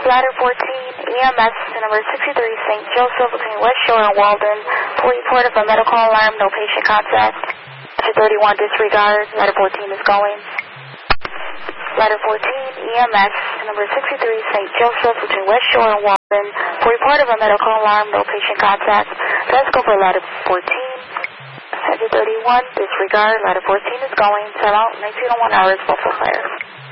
Ladder 14, EMS to number 63, St. Joseph between West Shore and Walden. For report of a medical alarm, no patient contact. Ladder 31, disregard. Ladder 14 is going. Ladder 14, EMS to number 63, St. Joseph between West Shore and Walden. For report of a medical alarm, no patient contact. Let's go for Ladder 14. Ladder 31, disregard. Ladder 14 is going. Tell out 1901 hours, Buffalo Fire.